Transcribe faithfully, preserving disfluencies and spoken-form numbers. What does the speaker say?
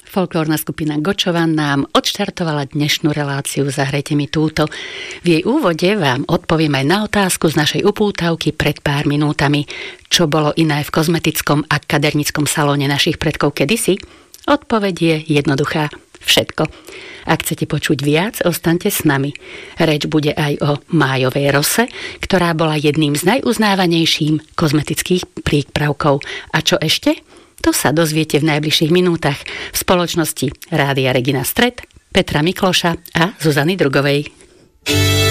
Folklórna skupina Gočovan nám odštartovala dnešnú reláciu Zahrajte mi túto. V jej úvode vám odpoviem aj na otázku z našej upútavky pred pár minútami. Čo bolo iné v kozmetickom a kadernickom salóne našich predkov kedysi? Odpoveď je jednoduchá. Všetko. Ak chcete počuť viac, ostaňte s nami. Reč bude aj o májovej rose, ktorá bola jedným z najuznávanejších kozmetických prípravkov. A čo ešte? To sa dozviete v najbližších minútach v spoločnosti Rádia Regina Stred, Petra Mikloša a Zuzany Drugovej.